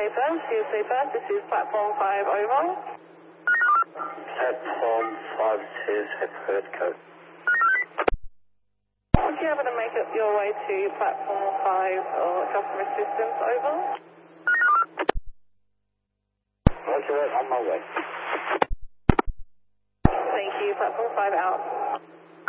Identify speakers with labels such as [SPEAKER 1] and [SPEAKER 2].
[SPEAKER 1] CSA First, this is platform 5 over.
[SPEAKER 2] Platform 5 CSA First, code.
[SPEAKER 1] Would you happen to make it your way to platform 5 or customer assistance over?
[SPEAKER 2] Roger that, on my way.
[SPEAKER 1] Thank you, platform 5 out.